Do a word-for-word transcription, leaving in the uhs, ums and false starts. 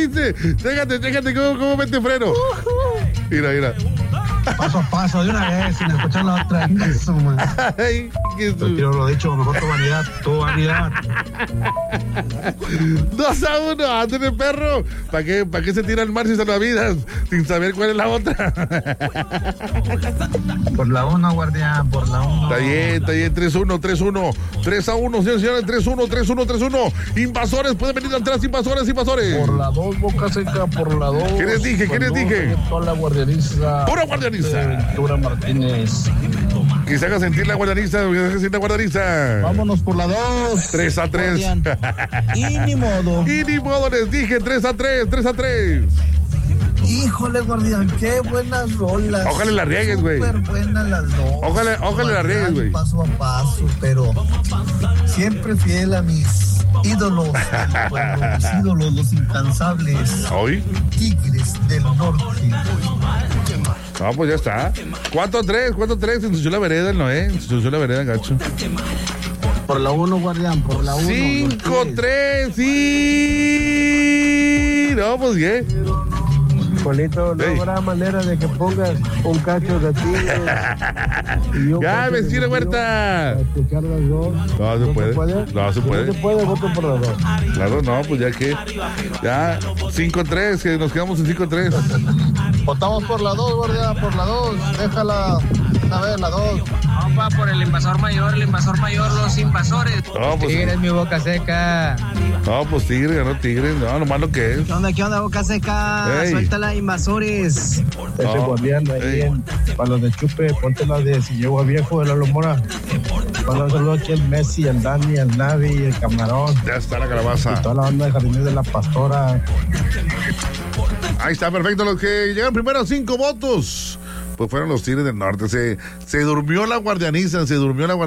dice. Chécate, chécate cómo, cómo mete freno. Mira, mira. Paso a paso, de una vez, sin escuchar la otra. Eso, man. Ay, qué su... Quiero lo dicho, mejor tu vanidad, tu vanidad. Dos a uno, ándale, perro. ¿Para qué, ¿Para qué se tira al mar si salvavidas? Sin saber cuál es la otra. Por la uno, guardián, por la uno. Está bien, está bien, tres uno, tres uno, tres a uno, señores, señores, tres uno, tres uno, tres uno. Invasores, pueden venir atrás, invasores, invasores. Por la dos, Boca Seca, por la dos. ¿Qué les dije? ¿Qué les dije? Toda la guardianiza. Pura guardianiza. Ventura Martínez. Que se haga sentir la guardaniza, que se haga sentir la guardaniza. Vámonos por la dos. tres a tres. Y ni modo. Y ni modo, les dije, tres a tres, tres a tres. Híjole, guardián, qué buenas rolas. Ojalá la riegues, güey. Súper buenas las dos. Ojalá, ojalá la riegues, güey. Paso a paso, pero siempre fiel a mis ídolos. Bueno, los ídolos, los incansables. ¿Hoy? Tigres del Norte. No, pues ya está. cuatro a tres, cuatro a tres. En su chula vereda, el Noé. En su chula vereda, gacho. Por la uno, guardián, por la uno. cinco a tres, sí. No, pues bien. Polito, no Ey. habrá manera de que pongas un cacho de ti. Ya, vecina Huerta. Escuchar las dos. No se puede. No se puede. No se puede, voto por las dos. Claro, no, pues ya que. Ya, cinco a tres, que nos quedamos en cinco a tres. Votamos por la dos, guardia, por la dos. Déjala una vez, la dos. Opa, por el invasor mayor, el invasor mayor, los invasores. No, pues. Tigres, mi Boca Seca. No, pues Tigre, ganó Tigre. No, nomás lo que es. ¿Qué onda, qué onda, Boca Seca? Ey. Suéltala, invasores. Ese No, guardián ahí, ey. en- para los de Chupe, ponte la de Si Llego a Viejo de la Lomora. Para los saludos aquí el Messi, el Dani, el Navi, el Camarón. Ya está la calabaza. Y toda la banda de Jardines de la Pastora. Ahí está, perfecto. Los que llegaron primero a cinco votos, pues fueron los Tigres del Norte. Se, se durmió la guardianiza, se durmió la guardianiza.